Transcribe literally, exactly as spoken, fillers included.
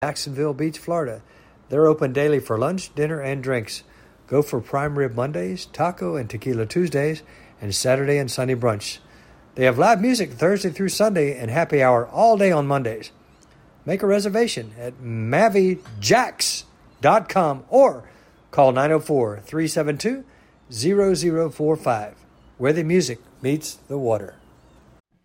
Jacksonville Beach, Florida. They're open daily for lunch, dinner, and drinks. Go for prime rib Mondays, taco and tequila Tuesdays, and Saturday and Sunday brunch. They have live music Thursday through Sunday and happy hour all day on Mondays. Make a reservation at Mavi Jacks dot com or call nine oh four, three seven two, zero zero four five, where the music meets the water.